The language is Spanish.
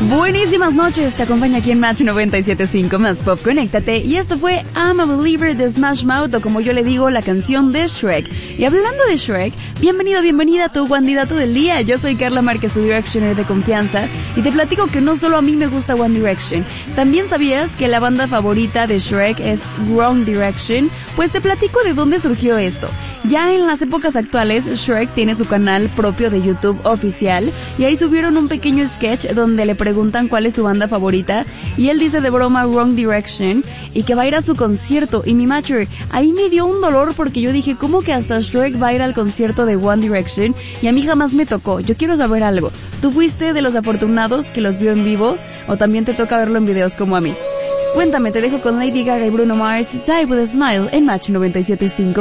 Buenísimas noches, te acompaña aquí en Match 97.5 Más Pop, conéctate. Y esto fue I'm a Believer de Smash Mouth, o como yo le digo, la canción de Shrek. Y hablando de Shrek, bienvenida a tu candidato del día. Yo soy Carla Márquez, tu Directioner de confianza, y te platico que no solo a mí me gusta One Direction. ¿También sabías que la banda favorita de Shrek es Wrong Direction? Pues te platico de dónde surgió esto. Ya en las épocas actuales, Shrek tiene su canal propio de YouTube oficial, y ahí subieron un pequeño sketch donde le preguntan cuál es su banda favorita, y él dice de broma Wrong Direction, y que va a ir a su concierto. Y mi macho, ahí me dio un dolor porque yo dije, ¿cómo que hasta Shrek va a ir al concierto de One Direction? Y a mí jamás me tocó. Yo quiero saber algo, ¿tú fuiste de los afortunados que los vio en vivo, o también te toca verlo en videos como a mí? Cuéntame, te dejo con Lady Gaga y Bruno Mars, Die With A Smile en Match 97.5.